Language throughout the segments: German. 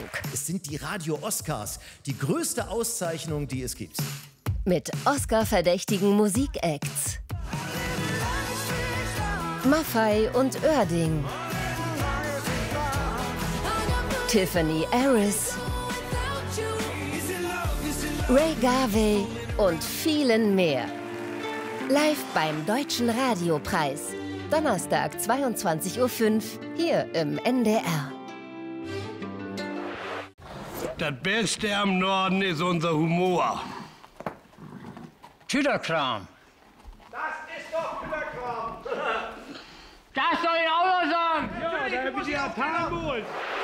Rundfunk. Es sind die Radio Oscars, die größte Auszeichnung, die es gibt. Mit Oscar-verdächtigen Musikacts. Maffay und Oerding. Tiffany Harris. Ray Garvey und vielen mehr. Live beim Deutschen Radiopreis. Donnerstag 22:05 Uhr hier im NDR. Das Beste am Norden ist unser Humor. Tüderkram. Das ist doch Tüderkram. Das soll ich auch noch sagen. Ja, da habe ich die Japaner.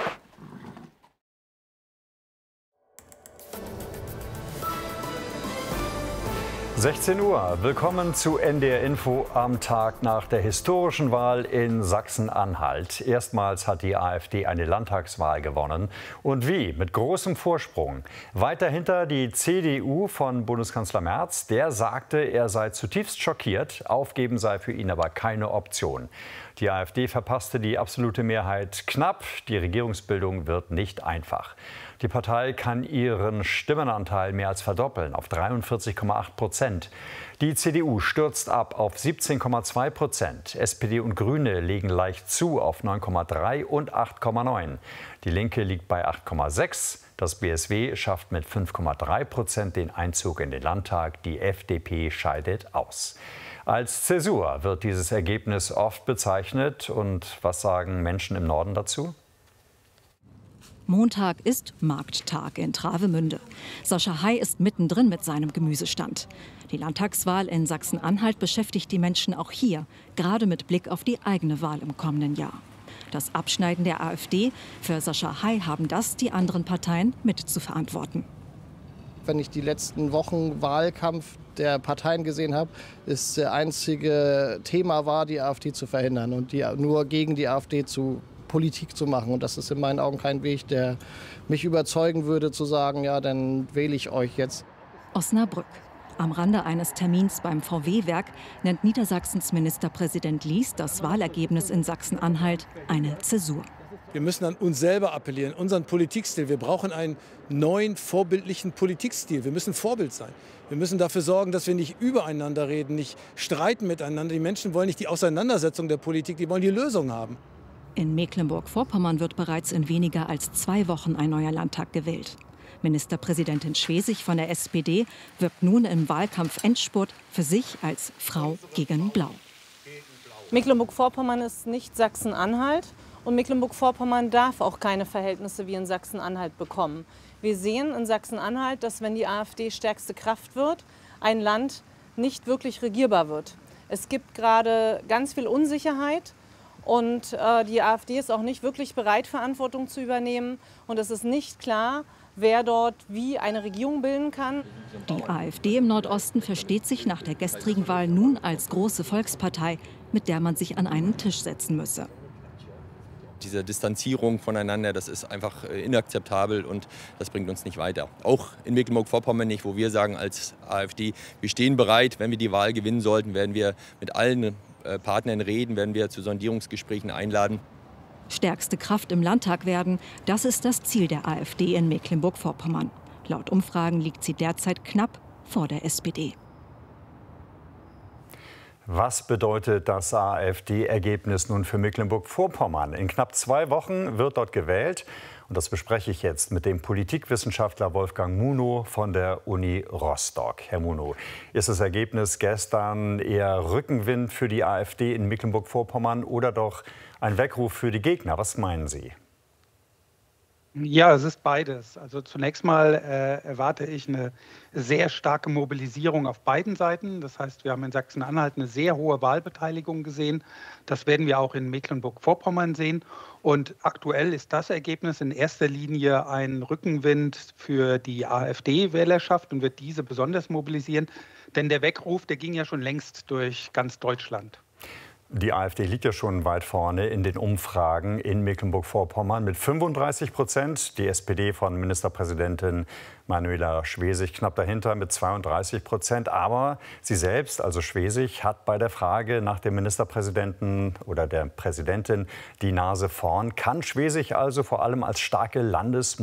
16 Uhr. Willkommen zu NDR Info am Tag nach der historischen Wahl in Sachsen-Anhalt. Erstmals hat die AfD eine Landtagswahl gewonnen. Und wie? Mit großem Vorsprung. Weit dahinter die CDU von Bundeskanzler Merz. Der sagte, er sei zutiefst schockiert. Aufgeben sei für ihn aber keine Option. Die AfD verpasste die absolute Mehrheit knapp. Die Regierungsbildung wird nicht einfach. Die Partei kann ihren Stimmenanteil mehr als verdoppeln auf 43,8%. Die CDU stürzt ab auf 17,2%. SPD und Grüne legen leicht zu auf 9,3 und 8,9. Die Linke liegt bei 8,6. Das BSW schafft mit 5,3% den Einzug in den Landtag. Die FDP scheidet aus. Als Zäsur wird dieses Ergebnis oft bezeichnet. Und was sagen Menschen im Norden dazu? Montag ist Markttag in Travemünde. Sascha Hay ist mittendrin mit seinem Gemüsestand. Die Landtagswahl in Sachsen-Anhalt beschäftigt die Menschen auch hier, gerade mit Blick auf die eigene Wahl im kommenden Jahr. Das Abschneiden der AfD, für Sascha Hay haben das die anderen Parteien mit zu verantworten. Wenn ich die letzten Wochen Wahlkampf der Parteien gesehen habe, ist das einzige Thema war, die AfD zu verhindern und nur gegen die AfD Politik zu machen. Und das ist in meinen Augen kein Weg, der mich überzeugen würde, zu sagen, ja, dann wähle ich euch jetzt. Osnabrück. Am Rande eines Termins beim VW-Werk nennt Niedersachsens Ministerpräsident Lies das Wahlergebnis in Sachsen-Anhalt eine Zäsur. Wir müssen an uns selber appellieren, unseren Politikstil. Wir brauchen einen neuen, vorbildlichen Politikstil. Wir müssen Vorbild sein. Wir müssen dafür sorgen, dass wir nicht übereinander reden, nicht streiten miteinander. Die Menschen wollen nicht die Auseinandersetzung der Politik, die wollen die Lösung haben. In Mecklenburg-Vorpommern wird bereits in weniger als 2 Wochen ein neuer Landtag gewählt. Ministerpräsidentin Schwesig von der SPD wirbt nun im Wahlkampf-Endspurt für sich als Frau gegen Blau. Mecklenburg-Vorpommern ist nicht Sachsen-Anhalt und Mecklenburg-Vorpommern darf auch keine Verhältnisse wie in Sachsen-Anhalt bekommen. Wir sehen in Sachsen-Anhalt, dass wenn die AfD stärkste Kraft wird, ein Land nicht wirklich regierbar wird. Es gibt gerade ganz viel Unsicherheit. Und die AfD ist auch nicht wirklich bereit, Verantwortung zu übernehmen. Und es ist nicht klar, wer dort wie eine Regierung bilden kann. Die AfD im Nordosten versteht sich nach der gestrigen Wahl nun als große Volkspartei, mit der man sich an einen Tisch setzen müsse. Diese Distanzierung voneinander, das ist einfach inakzeptabel und das bringt uns nicht weiter. Auch in Mecklenburg-Vorpommern nicht, wo wir sagen als AfD, wir stehen bereit, wenn wir die Wahl gewinnen sollten, werden wir mit allen Partnern reden, werden wir zu Sondierungsgesprächen einladen. Stärkste Kraft im Landtag werden, das ist das Ziel der AfD in Mecklenburg-Vorpommern. Laut Umfragen liegt sie derzeit knapp vor der SPD. Was bedeutet das AfD-Ergebnis nun für Mecklenburg-Vorpommern? In knapp 2 Wochen wird dort gewählt. Und das bespreche ich jetzt mit dem Politikwissenschaftler Wolfgang Munow von der Uni Rostock. Herr Munow, ist das Ergebnis gestern eher Rückenwind für die AfD in Mecklenburg-Vorpommern oder doch ein Weckruf für die Gegner? Was meinen Sie? Ja, es ist beides. Also zunächst mal erwarte ich eine sehr starke Mobilisierung auf beiden Seiten. Das heißt, wir haben in Sachsen-Anhalt eine sehr hohe Wahlbeteiligung gesehen. Das werden wir auch in Mecklenburg-Vorpommern sehen. Und aktuell ist das Ergebnis in erster Linie ein Rückenwind für die AfD-Wählerschaft und wird diese besonders mobilisieren. Denn der Weckruf, der ging ja schon längst durch ganz Deutschland. Die AfD liegt ja schon weit vorne in den Umfragen in Mecklenburg-Vorpommern mit 35%. Die SPD von Ministerpräsidentin Manuela Schwesig knapp dahinter mit 32%. Aber sie selbst, also Schwesig, hat bei der Frage nach dem Ministerpräsidenten oder der Präsidentin die Nase vorn. Kann Schwesig also vor allem als starke